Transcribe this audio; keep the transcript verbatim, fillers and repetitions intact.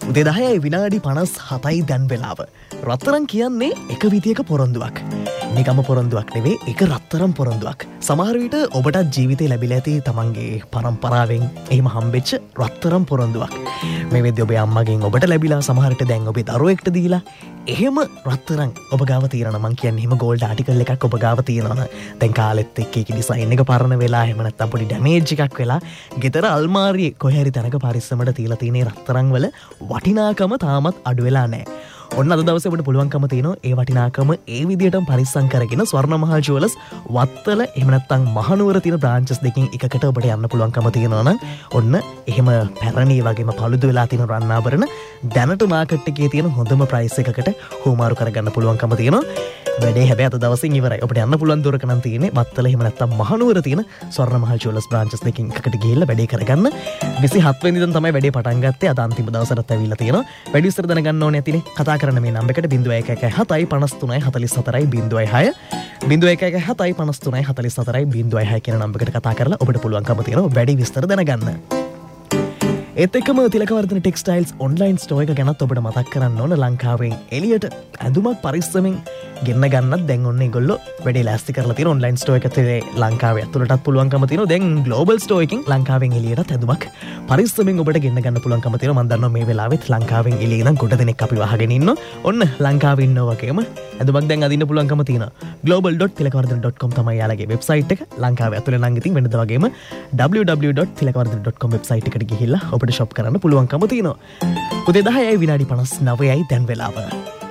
උදේ දහයයි විනාඩි පනස් හතයි දැන් වෙලාව. රත්තරන් කියන්නේ එක විදියක පොරොන්දුවක්. නිකම්ම පොරොන්දුවක් නෙවෙයි, ඒක රත්තරන් පොරොන්දුවක්. සමහර විට ඔබටත් ජීවිතේ ලැබිලා ඇති තමන්ගේ පරම්පරාවෙන් එහෙම හම්බෙච්ච රත්තරන් පොරොන්දුවක්. මේ වෙද්දී ඔබේ අම්මගෙන් ඔබට ලැබිලා, සමහර විට දැන් ඔබේ දරුවෙක්ට දීලා එහෙම රත්තරන් ඔබ ගාව තියෙනවා. මං කියන්නේ එහෙම ගෝල්ඩ් ආටිකල් එකක් ඔබ ගාව තියෙනවා. දැන් කාලෙත් එක්ක ඒක ඩිසයින් එක පරණ වෙලා, එහෙම නැත්නම් පොඩි ඩැමේජ් එකක් වෙලා ගෙදර අල්මාරියේ කොහේ හරි තැනක පරිස්සමට තියලා තියෙන රත්තරන් වල වටිනාකම තාමත් අඩු වෙලා නැහැ. ඔන්න අද දවසේ ඔබට පුළුවන්කම තියෙනවා ඒ වටිනාකම ඒ විදිහටම පරිස්සම් කරගෙන ස්වර්ණමහල් ජුවලර්ස් වත්තල එහෙම නැත්නම් මහනුවර තියෙන බ්‍රාන්චස් දෙකෙන් එකකට ඔබට යන්න පුළුවන්කම තියෙනවා නම් ඔන්න එහෙම පැරණි වගේම paludu වෙලා තියෙන රන් ආභරණ දැනට මාකට් එකේ තියෙන හොඳම ප්‍රයිස් එකකට හුවමාරු කරගන්න පුළුවන්කම තියෙනවා. වැඩේ හැබැයි අද දවසින් ඉවරයි. ඔබට යන්න පුළුවන් දුරක නම් තියෙන්නේ වත්තල එහෙම නැත්නම් මහනුවර තියෙන ස්වර්ණමහල් ජුවලර්ස් බ්‍රාන්චස් දෙකෙන් එකකට ගිහිල්ලා වැඩේ කරගන්න. විසිහත් වෙනිදා තමයි වැඩේ පටන් ගත්තේ. අද අන්තිම දවසටත් ඇවිල්ලා තියෙනවා. වැඩි විස්තර දැනගන්න ඕනේ ඇතිනේ. කතා කරන්න මේ නම්බර් එකට ज़ीरो एक एक हताई पनस තුනයි හතලිස් හතරයි ज़ीरो छह ज़ीरो एक एक हताई पनस තුනයි හතලිස් හතරයි ज़ीरो छह කියන නම්බර් එකට කතා කරලා ඔබට පුළුවන්කම තියෙනවා වැඩි විස්තර දැනගන්න. ඒත් එක්කම තිලකවර්ධන ටෙක්ස්ටයිල්ස් ඔන්ලයින් ස්ටෝර් එක ගැනත් ඔබට මතක් කරන්න ඕන. ලංකාවෙන් එළියට ඇඳුමක් පරිස්සමෙන් ගෙන්න ගන්නත් දැන් ඔන්න ඒගොල්ලෝ වැඩි ලෑස්ති කරලා තියෙන ඔන්ලයින් ස්ටෝර් එක ඇතුලේ ලංකාවේ ඇතුළටත් පුළුවන්කම තියෙනවා. දැන් ග්ලෝබල් ස්ටෝර් එකකින් ලංකාවෙන් එළියට ඇඳුමක් පරිස්සමෙන් ඔබට ගෙන්න ගන්න පුළුවන්කම තියෙනවා. මම දන්නවා මේ වෙලාවෙත් ලංකාවෙන් එළියේ ඉඳන් ගොඩ දෙනෙක් අපි වහගෙන ඉන්නවා. ඔන්න ලංකාවේ ඉන්නවා වගේම ඇඳුමක් දැන් අදින්න පුළුවන්කම තියෙනවා. global dot tilakawardhana dot com තමයි යාළගේ වෙබ්සයිට් එක. ලංකාවේ ඇතුලේ නම් ඉතින් වෙනද වගේම w w w dot tilakawardhana dot com website එකට ගිහිල්ලා ඔබට ෂොප් කරන්න පුළුවන්කම තියෙනවා. උදේ දහයයි විනාඩි පනස් නවයයි දැන් වෙලාව.